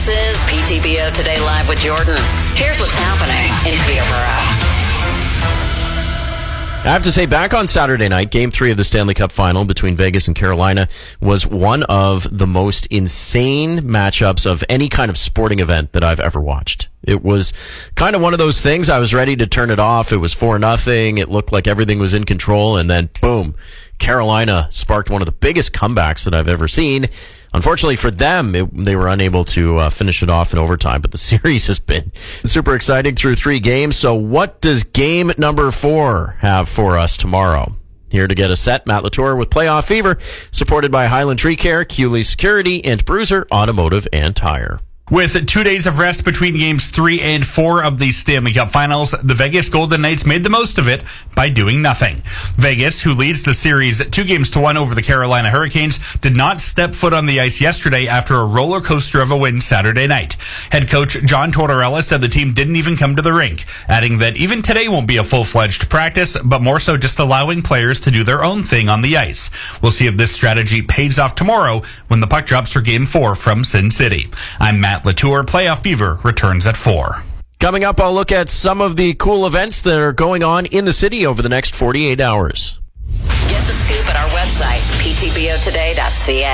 This is PTBO Today Live with Jordan. Here's what's happening in Peterborough. I have to say, back on Saturday night, Game 3 of the Stanley Cup Final between Vegas and Carolina was one of the most insane matchups of any kind of sporting event that I've ever watched. It was kind of one of those things. I was ready to turn it off. It was 4-0. It looked like everything was in control. And then, boom, Carolina sparked one of the biggest comebacks that I've ever seen. Unfortunately for them, they were unable to finish it off in overtime, but the series has been super exciting through 3 games. So what does game number 4 have for us tomorrow? Here to get us set, Matt Latour with Playoff Fever, supported by Highland Tree Care, Cooley Security, and Bruiser Automotive and Tire. With 2 days of rest between games 3 and 4 of the Stanley Cup Finals, the Vegas Golden Knights made the most of it by doing nothing. Vegas, who leads the series 2-1 over the Carolina Hurricanes, did not step foot on the ice yesterday after a roller coaster of a win Saturday night. Head coach John Tortorella said the team didn't even come to the rink, adding that even today won't be a full-fledged practice, but more so just allowing players to do their own thing on the ice. We'll see if this strategy pays off tomorrow when the puck drops for Game 4 from Sin City. I'm Matt Latour. Playoff Fever returns at 4. Coming up, I'll look at some of the cool events that are going on in the city over the next 48 hours. Get the scoop at our website, ptbotoday.ca.